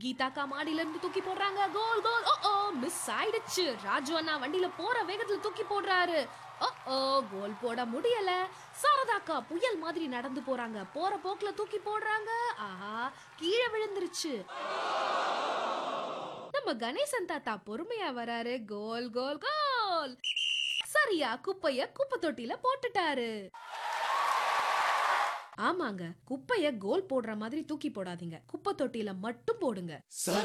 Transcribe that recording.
கீதாக்கா மாடியில இருந்து தூக்கி போடுறாங்க. கோல் கோல். ஓ ஓ மிஸ் ஆயிடுச்சு. ராஜு அண்ணா வண்டியில போற வேகத்துல தூக்கி போடுறாரு. ஓ ஓ கோல் போட முடியல. சாரதாக்கா புயல் மாதிரி நடந்து போறாங்க. போற போக்குல தூக்கி போடுறாங்க. ஆஹா கீழே விழுந்துருச்சு. நம்ம கணேசன் தாத்தா பொறுமையா வராரு. கோல் கோல் கோல். சரியா குப்பைய குப்பை தொட்டில போட்டுட்டாரு. ஆமாங்க, குப்பைய கோல் போடுற மாதிரி தூக்கி போடாதீங்க. குப்பை தொட்டில மட்டும் போடுங்க.